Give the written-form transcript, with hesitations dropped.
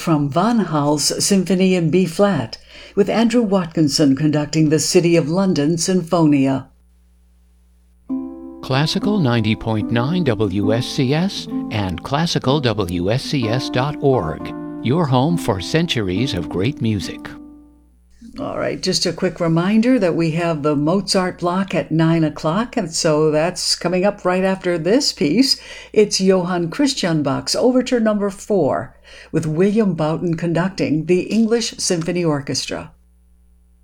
from Van Hals Symphony in B-flat, with Andrew Watkinson conducting the City of London Sinfonia. Classical 90.9 WSCS and classicalwscs.org, your home for centuries of great music. All right, just a quick reminder that we have the Mozart block at 9 o'clock, and so that's coming up right after this piece. It's Johann Christian Bach's Overture No. 4, with William Boughton conducting the English Symphony Orchestra.